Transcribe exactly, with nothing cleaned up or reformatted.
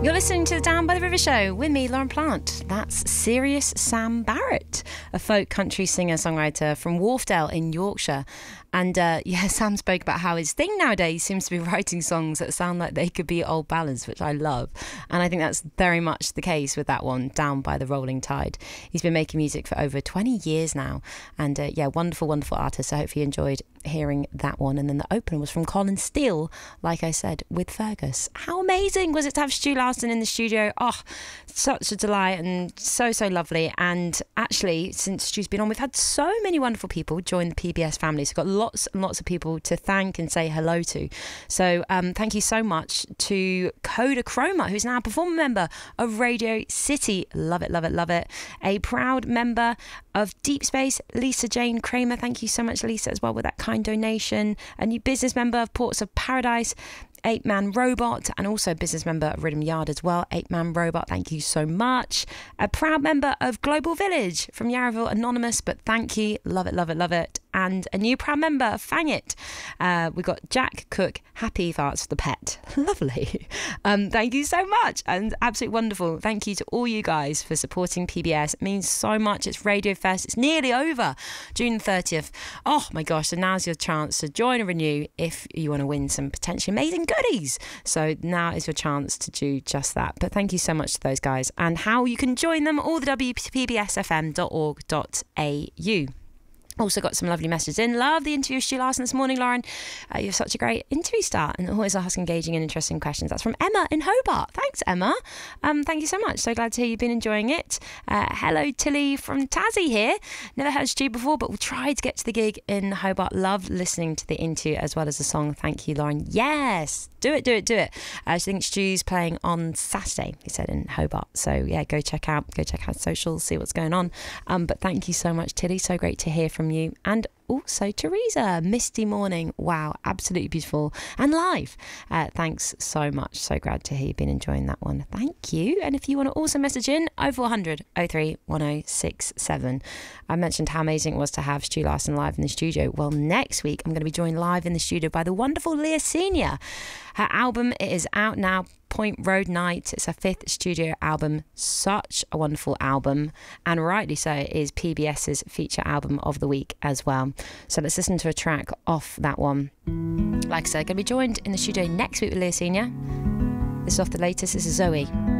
You're listening to the Down by the River Show with me, Lauren Plant. That's Serious Sam Barrett, a folk country singer-songwriter from Wharfdale in Yorkshire. And uh, yeah, Sam spoke about how his thing nowadays seems to be writing songs that sound like they could be old ballads, which I love. And I think that's very much the case with that one, Down by the Rolling Tide. He's been making music for over twenty years now. And uh, yeah, wonderful, wonderful artist. I hope you enjoyed hearing that one. And then the opener was from Colin Steele, like I said, with Fergus. How amazing was it to have Stu Larson in the studio? Oh, such a delight and so, so lovely. And actually, since Stu's been on, we've had so many wonderful people join the P B S family. So we've got lots and lots of people to thank and say hello to. So um, thank you so much to Coda Chroma, who's now a performer member of Radio City. Love it, love it, love it. A proud member of Deep Space, Lisa Jane Kramer. Thank you so much, Lisa, as well, with that kind donation. A new business member of Ports of Paradise, Eight Man Robot, and also business member of Rhythm Yard as well. Eight Man Robot, thank you so much. A proud member of Global Village from Yarraville, Anonymous, but thank you. Love it, love it, love it. And a new proud member of Fang It. Uh, we've got Jack Cook, Happy Farts for the Pet. Lovely. Um, thank you so much. And absolutely wonderful. Thank you to all you guys for supporting P B S. It means so much. It's Radio Fest. It's nearly over. June thirtieth. Oh my gosh. So now's your chance to join or renew if you want to win some potentially amazing goodies. So now is your chance to do just that. But thank you so much to those guys. And how you can join them, all the w p b s f m dot org dot a u. Also got some lovely messages in. Love the interview with Stu Larson this morning, Lauren. Uh, you're such a great interview star and always ask engaging and interesting questions. That's from Emma in Hobart. Thanks, Emma. Um, thank you so much. So glad to hear you've been enjoying it. Uh, hello, Tilly from Tassie here. Never heard Stu before, but we'll try to get to the gig in Hobart. Love listening to the interview as well as the song. Thank you, Lauren. Yes, do it, do it, do it. Uh, I think Stu's playing on Saturday, he said, in Hobart. So yeah, go check out, go check out socials, see what's going on. Um, but thank you so much, Tilly. So great to hear from you. And also Teresa, Misty Morning. Wow, absolutely beautiful and live. Uh, thanks so much. So glad to hear you've been enjoying that one. Thank you. And if you want to also message in, oh four hundred, oh three, one oh six seven. I mentioned how amazing it was to have Stu Larson live in the studio. Well, next week I'm going to be joined live in the studio by the wonderful Leah Senior. Her album it is out now, Point Road Night. It's her fifth studio album. Such a wonderful album, and rightly so. It is PBS's feature album of the week as well. So let's listen to a track off that one. Like I said, going to be joined in the studio next week with Leah Senior. This is off the latest. This is Zoe.